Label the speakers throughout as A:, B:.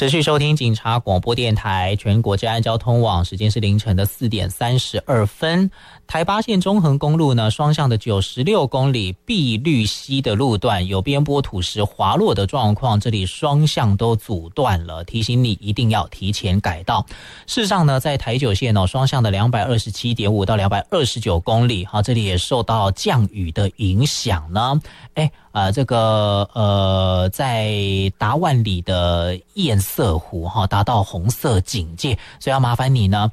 A: 持续收听警察广播电台全国治安交通网，时间是凌晨的4点32分。台八线中横公路呢，双向的96公里碧绿溪的路段有边坡土石滑落的状况，这里双向都阻断了，提醒你一定要提前改道。事实上呢，在台九线双向的227.5到229公里，这里也受到降雨的影响呢。在达万里的堰塞湖达到红色警戒，所以要麻烦你呢，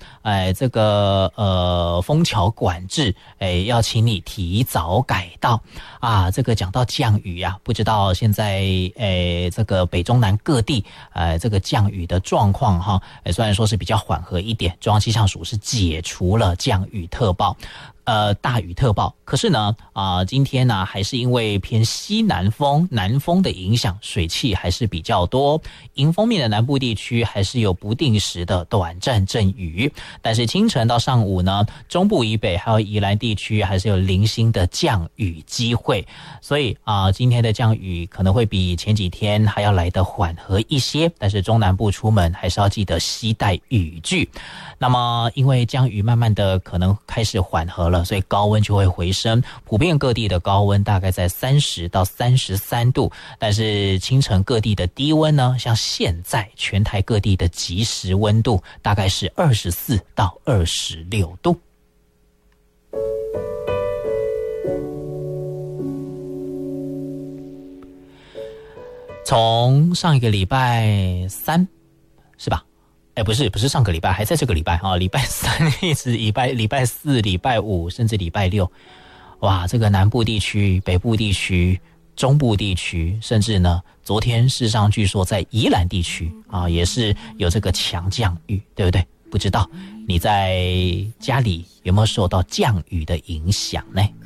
A: 枫桥管制，要请你提早改道啊。这个讲到降雨啊，不知道现在这个北中南各地这个降雨的状况虽然说是比较缓和一点，中央气象署是解除了降雨特报。大雨特报，可是呢，今天呢还是因为偏西南风的影响，水汽还是比较多。迎风面的南部地区还是有不定时的短暂阵雨，但是清晨到上午呢，中部以北还有宜兰地区还是有零星的降雨机会，所以今天的降雨可能会比前几天还要来得缓和一些，但是中南部出门还是要记得携带雨具。那么因为降雨慢慢的可能开始缓和了，所以高温就会回升，普遍各地的高温大概在30到33度，但是清晨各地的低温呢，像现在全台各地的即时温度大概是24到26度。从上一个礼拜3是吧？不是上个礼拜，还在这个礼拜礼拜3一直礼拜4、礼拜5，甚至礼拜6，哇，这个南部地区、北部地区、中部地区，甚至呢，昨天事实上据说在宜兰地区也是有这个强降雨，对不对？不知道你在家里有没有受到降雨的影响呢？